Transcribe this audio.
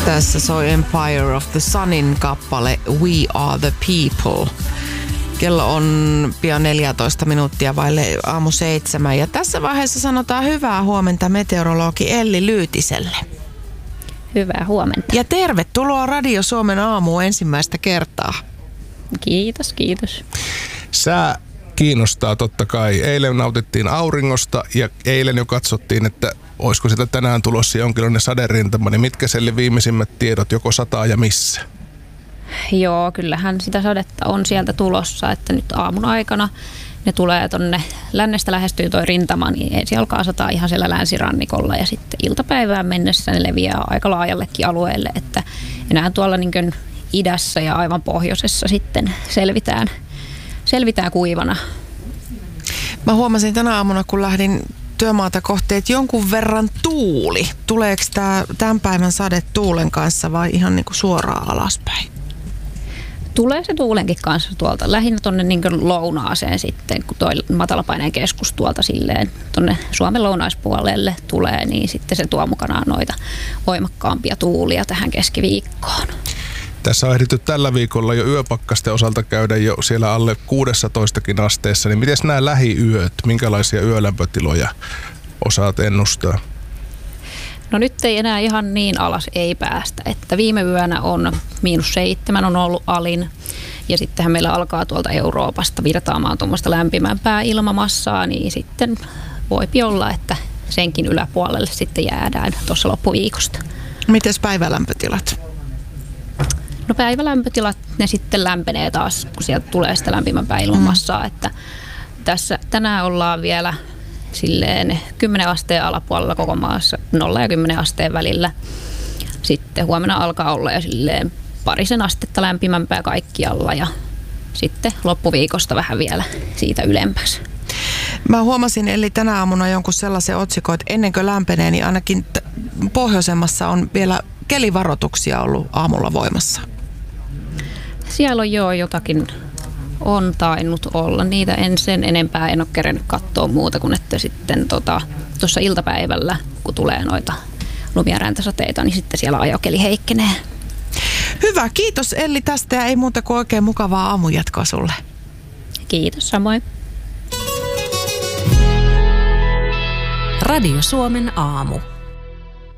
Tässä soi Empire of the Sunin kappale We Are the People. Kello on pian 14 minuuttia vaille aamu 7. Ja tässä vaiheessa sanotaan hyvää huomenta meteorologi Elli Lyytiselle. Hyvää huomenta. Ja tervetuloa Radio Suomen aamuun ensimmäistä kertaa. Kiitos, kiitos. Sää kiinnostaa totta kai. Eilen nautittiin auringosta ja eilen jo katsottiin, että olisiko sitä tänään tulossa jonkinlainen saderintama. Niin mitkä selle viimeisimmät tiedot, joko sataa ja missä? Joo, kyllähän sitä sadetta on sieltä tulossa, että nyt aamun aikana ne tulee tonne lännestä lähestyy toi rintama, niin ensin alkaa sataa ihan siellä länsirannikolla ja sitten iltapäivään mennessä ne leviää aika laajallekin alueelle, että enää tuolla niin kuin idässä ja aivan pohjoisessa sitten selvitään kuivana. Mä huomasin tänä aamuna, kun lähdin työmaata kohti, että jonkun verran tuuli. Tuleeko tämän päivän sade tuulen kanssa vai ihan niin kuin suoraan alaspäin? Tulee se tuulenkin kanssa tuolta, lähinnä tuonne niin kuin lounaaseen sitten, kun tuo matalapaineen keskus tuolta silleen tuonne Suomen lounaispuolelle tulee, niin sitten se tuo mukanaan noita voimakkaampia tuulia tähän keskiviikkoon. Tässä on ehditty tällä viikolla jo yöpakkasten osalta käydä jo siellä alle 16 asteessa, niin miten nämä lähiyöt, minkälaisia yölämpötiloja osaat ennustaa? No nyt ei enää ihan niin alas ei päästä, että viime yönä on -7 on ollut alin ja sittenhän meillä alkaa tuolta Euroopasta virtaamaan tuommoista lämpimämpää ilmamassaa, niin sitten voipi olla, että senkin yläpuolelle sitten jäädään tuossa loppuviikosta. Mites päivälämpötilat? No päivälämpötilat, ne sitten lämpenee taas, kun sieltä tulee sitä lämpimämpää ilmamassaa, että tässä tänään ollaan vielä silleen 10 asteen alapuolella koko maassa, 0 ja 10 asteen välillä. Sitten huomenna alkaa olla jo silleen 2 astetta lämpimämpää kaikkialla ja sitten loppuviikosta vähän vielä siitä ylempäs. Mä huomasin eli tänä aamuna jonkun sellaisen otsikon, että ennen kuin lämpenee, niin ainakin pohjoisemmassa on vielä kelivaroituksia ollut aamulla voimassa. Siellä on jo jotakin on tainnut olla. Niitä en sen enempää en ole kerennyt katsoa muuta kuin että sitten tuossa iltapäivällä, kun tulee noita lumia räntäsateita, niin sitten siellä ajokeli heikkenee. Hyvä, kiitos Elli tästä ja ei muuta kuin oikein mukavaa aamujatkoa sulle. Kiitos, samoin. Radio Suomen aamu.